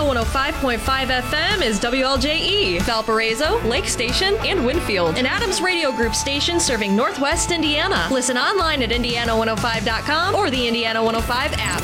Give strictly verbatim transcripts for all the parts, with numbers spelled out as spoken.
one oh five point five F M is W L J E, Valparaiso, Lake Station, and Winfield, an Adams Radio Group station serving Northwest Indiana. Listen online at indiana one oh five dot com or the Indiana one oh five app.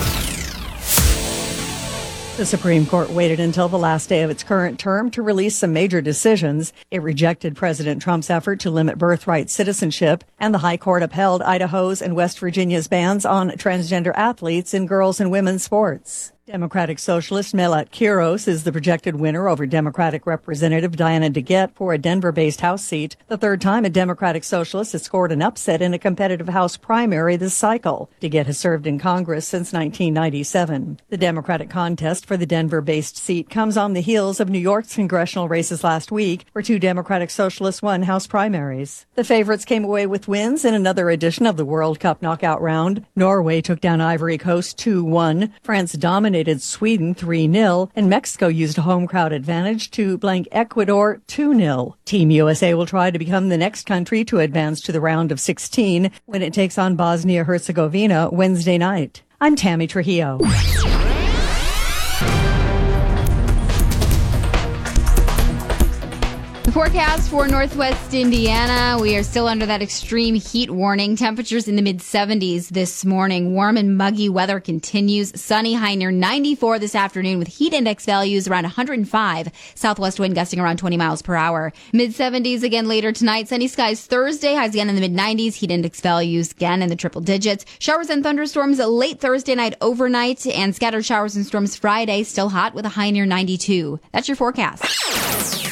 The Supreme Court waited until the last day of its current term to release some major decisions. It rejected President Trump's effort to limit birthright citizenship, and the High Court upheld Idaho's and West Virginia's bans on transgender athletes in girls and women's sports. Democratic Socialist Melat Quiros is the projected winner over Democratic Representative Diana DeGette for a Denver-based House seat, the third time a Democratic Socialist has scored an upset in a competitive House primary this cycle. DeGette has served in Congress since nineteen ninety-seven. The Democratic contest for the Denver-based seat comes on the heels of New York's congressional races last week, where two Democratic Socialists won House primaries. The favorites came away with wins in another edition of the World Cup knockout round. Norway took down Ivory Coast two one. France dominated Sweden three nil, and Mexico used a home crowd advantage to blank Ecuador two nil. Team U S A will try to become the next country to advance to the round of sixteen when it takes on Bosnia-Herzegovina Wednesday night. I'm Tammy Trujillo. Forecast for Northwest Indiana. We are still under that extreme heat warning. Temperatures in the mid seventies this morning. Warm and muggy weather continues. Sunny, high near ninety-four this afternoon with heat index values around one hundred five. Southwest wind gusting around twenty miles per hour. mid seventies again later tonight. Sunny skies Thursday. Highs again in the mid nineties. Heat index values again in the triple digits. Showers and thunderstorms late Thursday night overnight, and scattered showers and storms Friday. Still hot with a high near ninety-two. That's your forecast.